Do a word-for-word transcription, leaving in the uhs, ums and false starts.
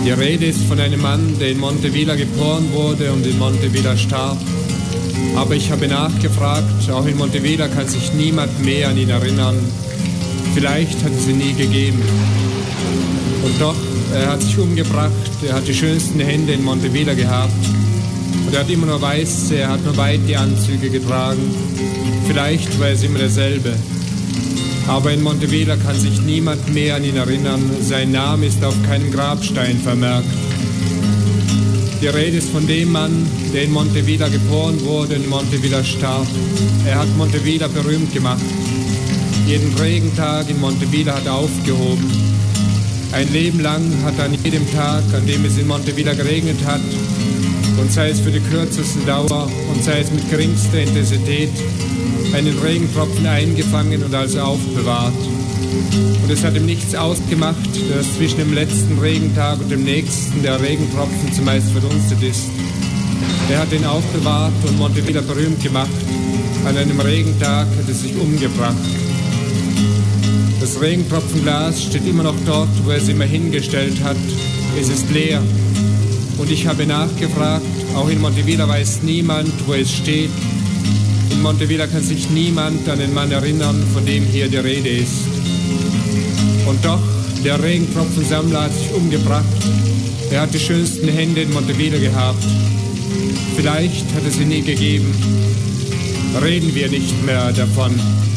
Die Rede ist von einem Mann, der in Montevilla geboren wurde und in Montevilla starb. Aber ich habe nachgefragt, auch in Montevilla kann sich niemand mehr an ihn erinnern. Vielleicht hat es ihn nie gegeben. Und doch, er hat sich umgebracht, er hat die schönsten Hände in Montevilla gehabt. Und er hat immer nur weiße, er hat nur weite Anzüge getragen. Vielleicht war es immer derselbe. Aber in Montevilla kann sich niemand mehr an ihn erinnern. Sein Name ist auf keinem Grabstein vermerkt. Die Rede ist von dem Mann, der in Montevilla geboren wurde und in Montevilla starb. Er hat Montevilla berühmt gemacht. Jeden Regentag in Montevilla hat er aufgehoben. Ein Leben lang hat er an jedem Tag, an dem es in Montevilla geregnet hat, und sei es für die kürzeste Dauer und sei es mit geringster Intensität, einen Regentropfen eingefangen und also aufbewahrt. Und es hat ihm nichts ausgemacht, dass zwischen dem letzten Regentag und dem nächsten der Regentropfen zumeist verdunstet ist. Er hat ihn aufbewahrt und Montevilla berühmt gemacht. An einem Regentag hat er sich umgebracht. Das Regentropfenglas steht immer noch dort, wo er es immer hingestellt hat. Es ist leer. Und ich habe nachgefragt, auch in Montevilla weiß niemand, wo es steht. In Montevilla kann sich niemand an den Mann erinnern, von dem hier die Rede ist. Und doch, der Regentropfensammler hat sich umgebracht. Er hat die schönsten Hände in Montevilla gehabt. Vielleicht hat es sie nie gegeben. Reden wir nicht mehr davon.